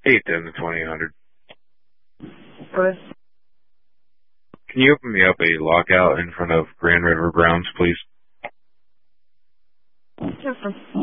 810 to 2800. Good. Can you open me up a lockout in front of Grand River Grounds, please? Sure.